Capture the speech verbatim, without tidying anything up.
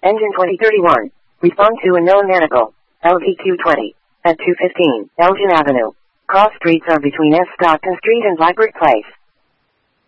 Engine twenty thirty-one. Respond to unknown manacle. L V Q twenty. At two fifteen, Elgin Avenue. Cross streets are between S. Stockton Street and Vibert Place.